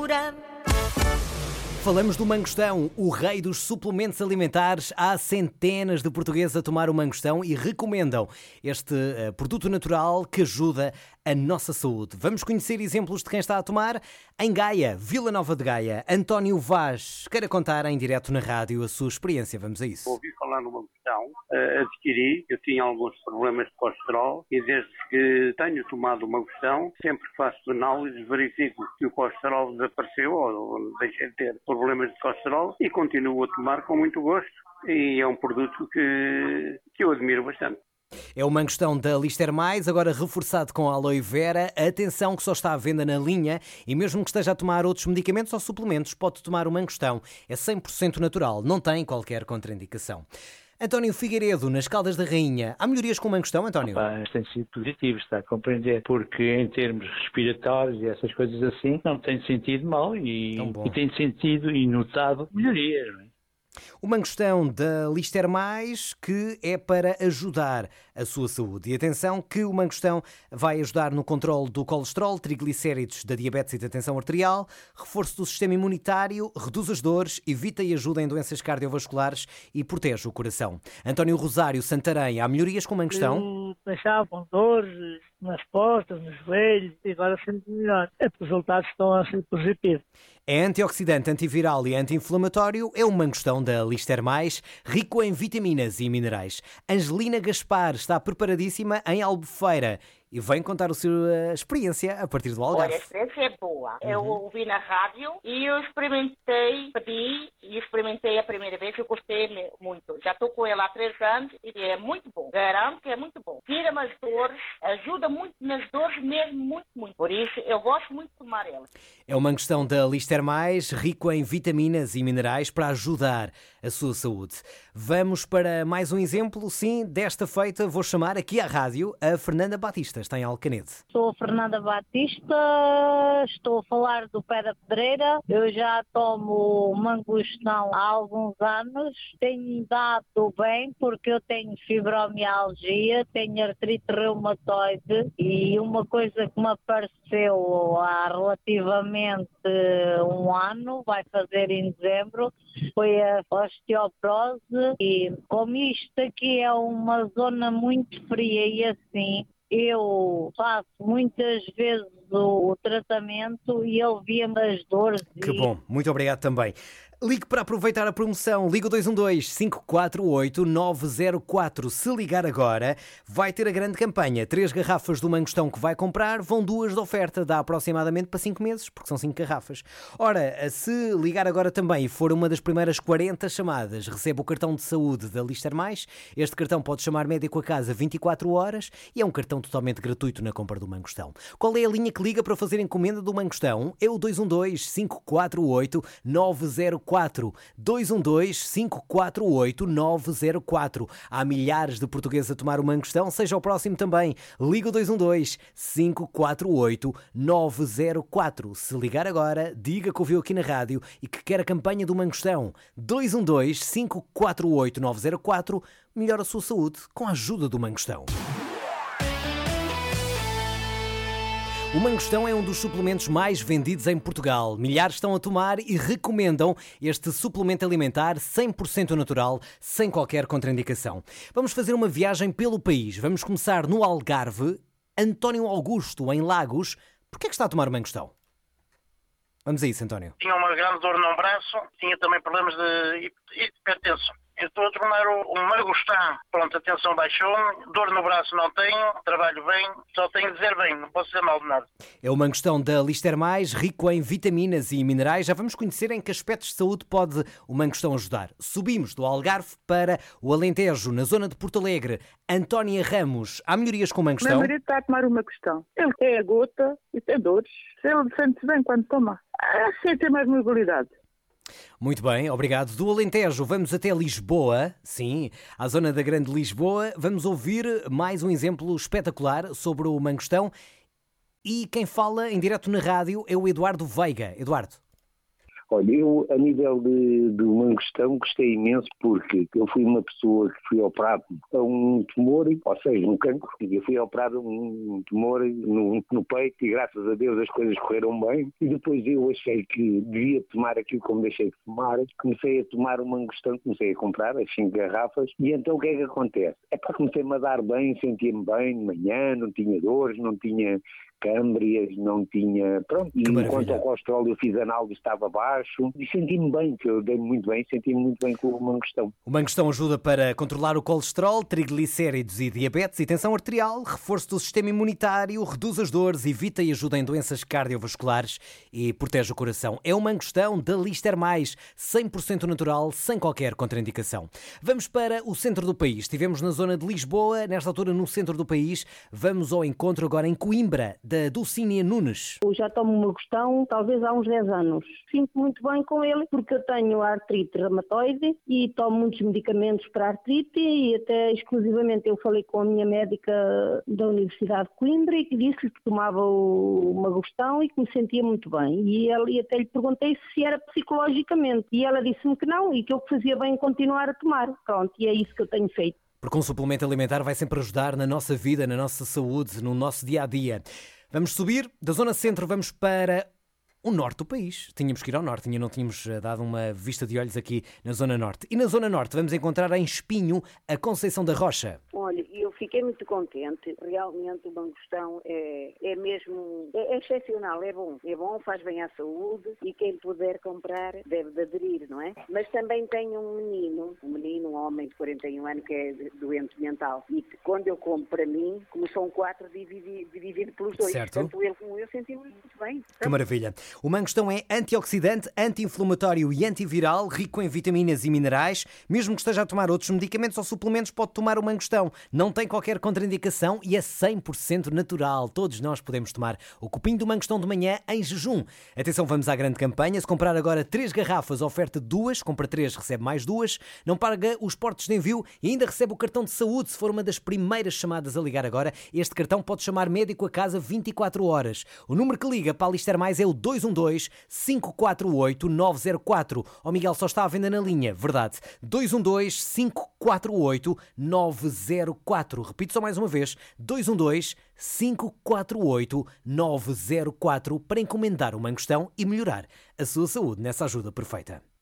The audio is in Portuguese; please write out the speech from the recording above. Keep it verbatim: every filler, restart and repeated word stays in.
altura. Falamos do mangostão, o rei dos suplementos alimentares. Há centenas de portugueses a tomar o mangostão e recomendam este uh, produto natural que ajuda a nossa saúde. Vamos conhecer exemplos de quem está a tomar. Em Gaia, Vila Nova de Gaia, António Vaz queira contar em direto na rádio a sua experiência. Vamos a isso. Ouvi falar no mangostão, uh, adquiri, eu tinha alguns problemas de colesterol e desde que tenho tomado o mangostão, sempre que faço análises, verifico que o colesterol desapareceu ou deixei de ter problemas de colesterol e continuo a tomar com muito gosto e é um produto que, que eu admiro bastante. É o mangostão da Lister Mais, agora reforçado com aloe vera. Atenção que só está à venda na linha e mesmo que esteja a tomar outros medicamentos ou suplementos, pode tomar o mangostão. É cem por cento natural, não tem qualquer contraindicação. António Figueiredo, nas Caldas da Rainha. Há melhorias com o mangostão, António? Opa, tem sido positivo, está a compreender, porque em termos respiratórios e essas coisas assim, não tem sentido mal e, e tem sentido e notado melhorias, não é? O mangostão da Lister Mais, que é para ajudar a sua saúde. E atenção que o mangostão vai ajudar no controle do colesterol, triglicéridos, da diabetes e da tensão arterial, reforço do sistema imunitário, reduz as dores, evita e ajuda em doenças cardiovasculares e protege o coração. António Rosário, Santarém, há melhorias com o mangostão? Eu deixava com dores nas costas, nos joelhos e agora sinto melhor. Os resultados estão a ser positivos. É antioxidante, antiviral e anti-inflamatório. É o mangostão da Lister Mais, rico em vitaminas e minerais. Angelina Gaspar está preparadíssima em Albufeira e vem contar a sua experiência a partir do Algarve. Olha, a experiência é boa. Eu Uhum. ouvi na rádio e eu experimentei, pedi e experimentei a primeira vez e eu gostei muito. Já estou com ela há três anos e é muito bom. Garanto que é muito bom. Tira-me as dores, ajuda muito nas dores mesmo, muito, muito. Por isso, eu gosto muito de tomar ela. É o mangostão da Lister Mais, rico em vitaminas e minerais para ajudar a sua saúde. Vamos para mais um exemplo, sim, desta feita vou chamar aqui à rádio a Fernanda Batista, está em Alcanede. Sou a Fernanda Batista, estou a falar do Pé da Pedreira. Eu já tomo mangostão há alguns anos, tenho dado bem porque eu tenho fibromialgia, tenho artrite reumatoide e uma coisa que me apareceu há relativamente um ano, vai fazer em dezembro, foi a osteoporose e como isto aqui é uma zona muito fria e assim, eu faço muitas vezes o, o tratamento e ele via-me as dores. Que e... bom, muito obrigado também. Ligue para aproveitar a promoção. Liga o dois um dois, cinco quatro oito, nove zero quatro. Se ligar agora, vai ter a grande campanha. Três garrafas do mangostão que vai comprar, vão duas de oferta. Dá aproximadamente para cinco meses, porque são cinco garrafas. Ora, se ligar agora também e for uma das primeiras quarenta chamadas, recebe o cartão de saúde da Lister Mais. Este cartão pode chamar médico a casa vinte e quatro horas e é um cartão totalmente gratuito na compra do mangostão. Qual é a linha que liga para fazer encomenda do mangostão? É o dois um dois, cinco quatro oito, nove zero quatro. dois um dois, cinco quatro oito, nove zero quatro. Há milhares de portugueses a tomar o mangostão, seja o próximo também. Liga o dois um dois, cinco quatro oito, nove zero quatro. Se ligar agora, diga que ouviu aqui na rádio e que quer a campanha do mangostão. dois um dois, cinco quatro oito, nove zero quatro. Melhora a sua saúde com a ajuda do mangostão. O mangostão é um dos suplementos mais vendidos em Portugal. Milhares estão a tomar e recomendam este suplemento alimentar cem por cento natural, sem qualquer contraindicação. Vamos fazer uma viagem pelo país. Vamos começar no Algarve. António Augusto, em Lagos. Porquê é que está a tomar o mangostão? Vamos a isso, António. Tinha uma grande dor no braço, tinha também problemas de hipertensão. Eu estou a tomar o, o mangostão, pronto, a tensão baixou, dor no braço não tenho, trabalho bem, só tenho de dizer bem, não posso dizer mal de nada. É o mangostão da Lister Mais, rico em vitaminas e minerais. Já vamos conhecer em que aspectos de saúde pode o mangostão ajudar. Subimos do Algarve para o Alentejo, na zona de Porto Alegre. Antónia Ramos, há melhorias com o mangostão? Meu marido está a tomar o mangostão. Ele tem a gota e tem dores. Ele sente-se bem quando toma. Assim tem mais mobilidade. Muito bem, obrigado. Do Alentejo vamos até Lisboa, sim, à zona da Grande Lisboa. Vamos ouvir mais um exemplo espetacular sobre o mangostão. E quem fala em direto na rádio é o Eduardo Veiga. Eduardo. Olha, eu a nível de, de mangostão gostei imenso porque eu fui uma pessoa que fui operado a um tumor, ou seja, um cancro, eu fui operado a um tumor no, no peito e graças a Deus as coisas correram bem e depois eu achei que devia tomar aquilo como deixei de tomar, comecei a tomar um mangostão, comecei a comprar as cinco garrafas e então o que é que acontece? É para comecei-me a dar bem, sentia-me bem de manhã, não tinha dores, não tinha câmbrias, não tinha... Pronto, e enquanto ao colesterol eu fiz análise estava baixo e senti-me bem, que eu dei-me muito bem, senti-me muito bem com o mangostão. O mangostão ajuda para controlar o colesterol, triglicéridos e diabetes e tensão arterial, reforço do sistema imunitário, reduz as dores, evita e ajuda em doenças cardiovasculares e protege o coração. É o mangostão da Lister Mais, cem por cento natural, sem qualquer contraindicação. Vamos para o centro do país. Estivemos na zona de Lisboa, nesta altura no centro do país. Vamos ao encontro agora em Coimbra, da Dulcínia Nunes. Eu já tomo uma mangostão talvez há uns dez anos. Sinto muito bem com ele porque eu tenho artrite reumatoide e tomo muitos medicamentos para artrite e até exclusivamente eu falei com a minha médica da Universidade de Coimbra e que disse que tomava o mangostão e que me sentia muito bem. E, ela, e até lhe perguntei se era psicologicamente e ela disse-me que não e que eu fazia bem continuar a tomar. Pronto, e é isso que eu tenho feito. Porque um suplemento alimentar vai sempre ajudar na nossa vida, na nossa saúde, no nosso dia-a-dia. Vamos subir, da zona centro vamos para o norte do país. Tínhamos que ir ao norte, ainda não tínhamos dado uma vista de olhos aqui na zona norte. E na zona norte vamos encontrar em Espinho a Conceição da Rocha. Olha, eu fiquei muito contente. Realmente o mangostão é, é mesmo é, é excepcional, é bom. É bom, faz bem à saúde e quem puder comprar deve de aderir, não é? Mas também tenho um menino, um menino, um homem de quarenta e um anos que é doente mental. E quando eu compro para mim, como são quatro, dividido, dividido pelos dois. Certo. Tanto ele como eu senti-me muito bem. Que maravilha. O mangostão é antioxidante, anti-inflamatório e antiviral, rico em vitaminas e minerais. Mesmo que esteja a tomar outros medicamentos ou suplementos, pode tomar o mangostão. Não tem qualquer contraindicação e é cem por cento natural. Todos nós podemos tomar o copinho do mangostão de manhã em jejum. Atenção, vamos à grande campanha. Se comprar agora três garrafas, oferta duas. Compra três, recebe mais duas. Não paga os portos de envio e ainda recebe o cartão de saúde se for uma das primeiras chamadas a ligar agora. Este cartão pode chamar médico a casa vinte e quatro horas. O número que liga para a Lister Mais é o dois um dois, cinco quatro oito, nove zero quatro. O Miguel só está à venda na linha, verdade. dois um dois, cinco quatro oito, nove zero quatro. Repito só mais uma vez, dois um dois, cinco quatro oito, nove zero quatro para encomendar o mangostão e melhorar a sua saúde nessa ajuda perfeita.